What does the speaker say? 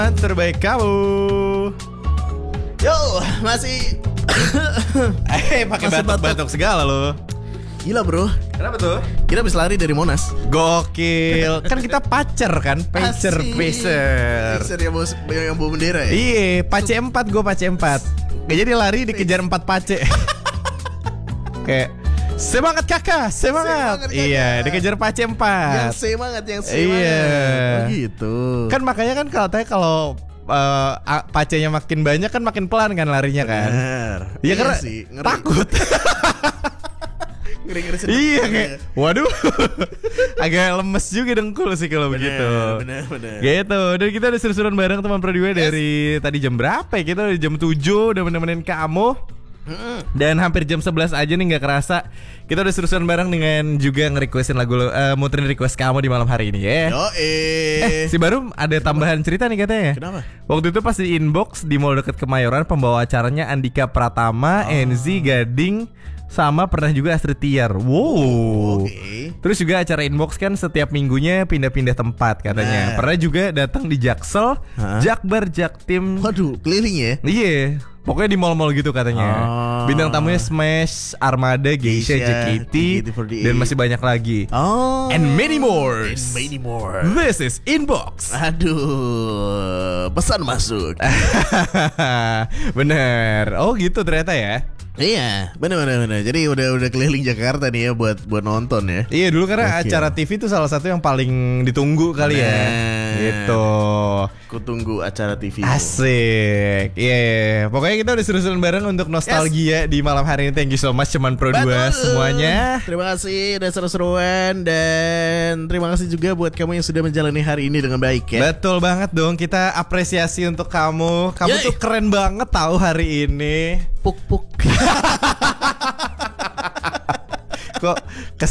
Terbaik kamu. Yo, masih pakai batuk-batuk segala lo. Gila bro. Kenapa tuh? Kita habis lari dari Monas. Gokil. Kan kita pacer kan, pacer. Pacer yang bawa bendera ya. Iya, pace 4, gue pace 4. Gak jadi lari dikejar 4 pace. Kayak semangat kakak, semangat. Iya, dikejar pace 4. Yang semangat. Iya. Oh gitu. Kan makanya kan kalau pacenya makin banyak kan makin pelan kan larinya kan. Bener. Iya karena sih, ngeri. takut. Ngeri sedap. Iya kayak waduh. Agak lemes juga dengkul sih kalau begitu. Bener. Gitu. Dan kita udah seru-seruan bareng teman Pro 2 dari tadi jam berapa ya? Kita udah jam 7 udah menemenin kamu. Dan hampir jam 11 aja nih gak kerasa. Kita udah seru-seruan bareng dengan juga nge-requestin lagu muterin request kamu di malam hari ini ya. Si Barum ada tambahan cerita nih katanya. Kenapa? Waktu itu pas di inbox di mall deket Kemayoran, pembawa acaranya Andika Pratama, Enzi Gading, sama pernah juga Astrid Tiar. Wow. Okay. Terus juga acara inbox kan setiap minggunya pindah-pindah tempat katanya. Pernah juga datang di Jaksel, Jakbar, Jaktim. Waduh, keliling ya. Iya. Pokoknya di mall-mall gitu katanya. Bintang tamunya Smash, Armada, Geisha, JKT, dan masih banyak lagi. And many more. This is Inbox. Aduh, pesan masuk. Bener. Oh gitu ternyata ya. Iya, benar. Jadi udah keliling Jakarta nih ya buat nonton ya. Iya dulu karena acara TV itu salah satu yang paling ditunggu kali ya. Gitu. Ku tunggu acara TV. Asik. Iya. Pokoknya kita udah seru-seruan bareng untuk nostalgia di malam hari ini. Thank you so much Cuman Pro 2 semuanya. Terima kasih udah seru-seruan. Dan terima kasih juga buat kamu yang sudah menjalani hari ini dengan baik ya. Betul banget dong. Kita apresiasi untuk kamu. Kamu tuh keren banget tahu hari ini. Puk.